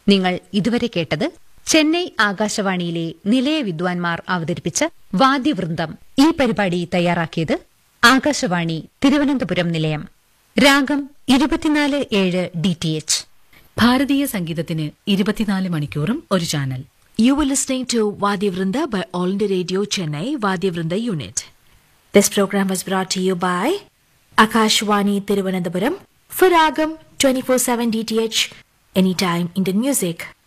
നിങ്ങൾ ഇതുവരെ കേട്ടത് ചെന്നൈ ആകാശവാണിയിലെ നിലയ വിദ്വാൻമാർ അവതരിപ്പിച്ച വാദ്യവൃന്ദം. ഈ പരിപാടി തയ്യാറാക്കിയത് ആകാശവാണി തിരുവനന്തപുരം നിലയം. രാഗം 24/7 DTH. ഭാരതീയ സംഗീതത്തിന് 24 മണിക്കൂറും ഒരു channel. You were listening to Vadyavrinda by All India Radio Chennai Vadyavrinda Unit. This program was brought to you by Akashwani Thiruvananthapuram for Ragam 24/7 DTH, anytime Indian music.